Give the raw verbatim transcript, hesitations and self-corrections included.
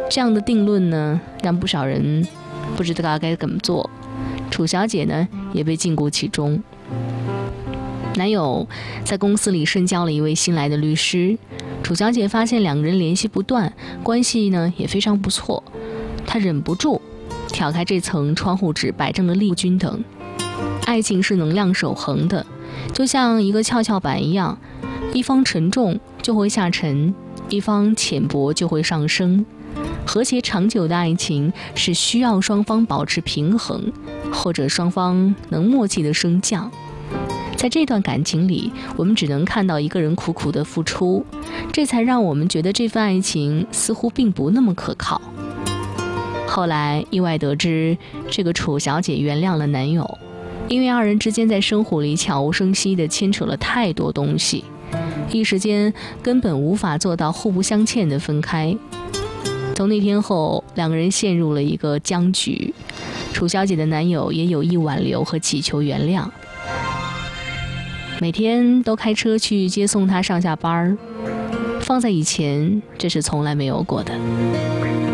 这样的定论呢，让不少人不知道该怎么做。楚小姐呢，也被禁锢其中。男友在公司里深交了一位新来的律师，楚小姐发现两个人联系不断，关系呢也非常不错。她忍不住挑开这层窗户纸，摆正了立均等。爱情是能量守恒的，就像一个跷跷板一样，一方沉重就会下沉，一方浅薄就会上升。和谐长久的爱情是需要双方保持平衡，或者双方能默契的升降。在这段感情里，我们只能看到一个人苦苦的付出，这才让我们觉得这份爱情似乎并不那么可靠。后来意外得知，这个楚小姐原谅了男友，因为二人之间在生活里悄无声息地牵扯了太多东西，一时间根本无法做到互不相欠的分开。从那天后，两个人陷入了一个僵局，楚小姐的男友也有意挽留和祈求原谅，每天都开车去接送她上下班，放在以前这是从来没有过的。